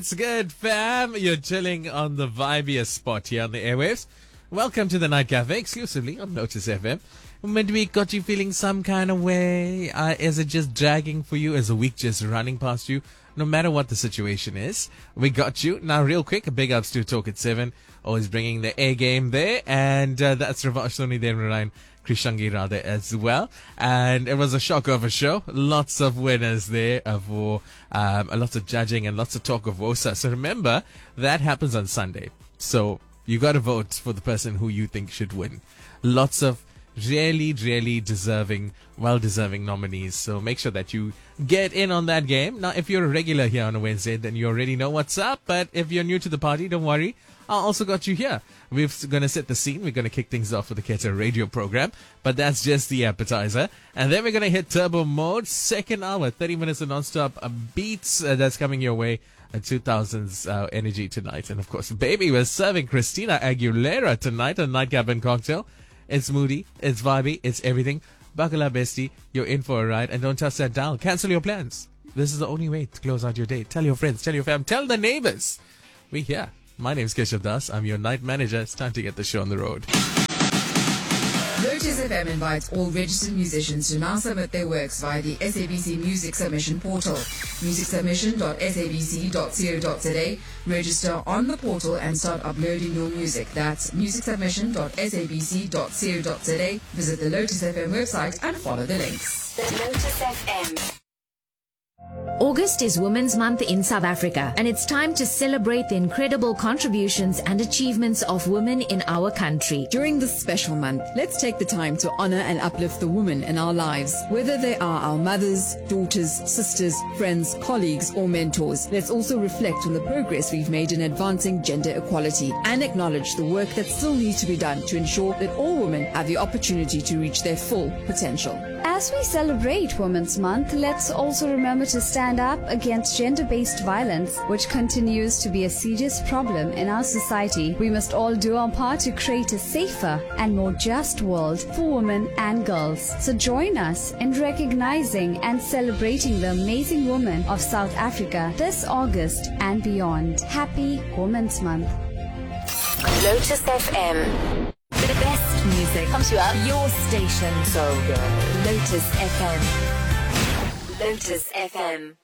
It's good, fam. You're chilling on the vibiest spot here on the airwaves. Welcome to the Night Cafe, exclusively on Lotus FM. Midweek got you feeling some kind of way? Is it just dragging for you? Is the week just running past you? No matter what the situation is, we got you. Now, real quick, big ups to Talk at 7. Always bringing the A game there. And that's Ravash Soni there, Ryan Krishangi Radha as well. And it was a shocker of a show. Lots of winners there for lots of judging and lots of talk of WOSA. So remember, that happens on Sunday. So you got to vote for the person who you think should win. Lots of really deserving, well-deserving nominees. So make sure that you get in on that game. Now, if you're a regular here on a Wednesday, then you already know what's up. But if you're new to the party, don't worry. I also got you here. We're going to set the scene. We're going to kick things off with the Keta radio program. But that's just the appetizer. And then we're going to hit turbo mode. Second hour, 30 minutes of non-stop beats. That's coming your way. 2000s energy tonight. And of course, baby, we're serving Christina Aguilera tonight on Nightcap and Cocktail. It's moody, it's vibey, it's everything. Buckle up, bestie. You're in for a ride. And don't touch that dial. Cancel your plans. This is the only way to close out your day. Tell your friends, tell your fam, tell the neighbors. We here. My name's Keshav Das. I'm your night manager. It's time to get the show on the road. Lotus FM invites all registered musicians to now submit their works via the SABC Music Submission portal. musicsubmission.sabc.co.za. Register on the portal and start uploading your music. That's musicsubmission.sabc.co.za. Visit the Lotus FM website and follow the links. The Lotus FM. August is Women's Month in South Africa, and it's time to celebrate the incredible contributions and achievements of women in our country. During this special month, let's take the time to honor and uplift the women in our lives, whether they are our mothers, daughters, sisters, friends, colleagues, or mentors. Let's also reflect on the progress we've made in advancing gender equality and acknowledge the work that still needs to be done to ensure that all women have the opportunity to reach their full potential. As we celebrate Women's Month, let's also remember to stand up against gender-based violence, which continues to be a serious problem in our society. We must all do our part to create a safer and more just world for women and girls. So join us in recognizing and celebrating the amazing women of South Africa this August and beyond. Happy Women's Month. Lotus FM. The best music comes to your station. So good. Lotus FM. Lotus FM.